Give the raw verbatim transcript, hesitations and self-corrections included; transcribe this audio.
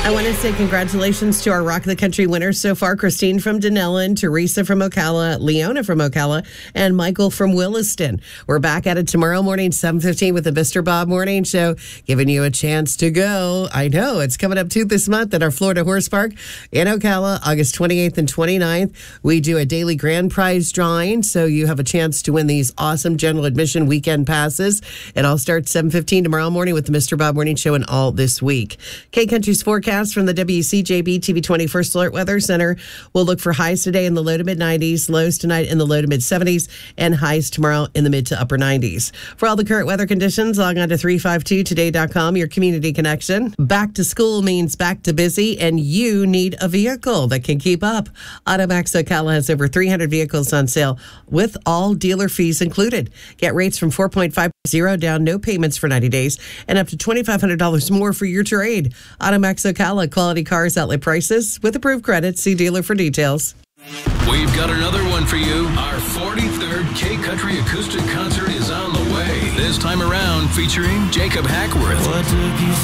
I want to say congratulations to our Rock of the Country winners so far. Christine from Denellen, Teresa from Ocala, Leona from Ocala, and Michael from Williston. We're back at it tomorrow morning, seven fifteen with the Mister Bob Morning Show, giving you a chance to go. I know, it's coming up too this month at our Florida Horse Park in Ocala, August twenty-eighth and twenty-ninth. We do a daily grand prize drawing, so you have a chance to win these awesome general admission weekend passes. It all starts seven fifteen tomorrow morning with the Mister Bob Morning Show and all this week. K-Country's forecast from the W C J B T V twenty-first Alert Weather Center. We'll look for highs today in the low to mid nineties, lows tonight in the low to mid seventies, and highs tomorrow in the mid to upper nineties. For all the current weather conditions, log on to three five two today dot com, your community connection. Back to school means back to busy, and you need a vehicle that can keep up. Automax Ocala has over three hundred vehicles on sale with all dealer fees included. Get rates from four point five zero down, no payments for ninety days, and up to twenty-five hundred dollars more for your trade. Automax Ocala, quality cars, outlet prices with approved credit. See dealer for details. We've got another one for you. Our forty-third K-Country Acoustic Concert is on the way. This time around featuring Jacob Hackworth.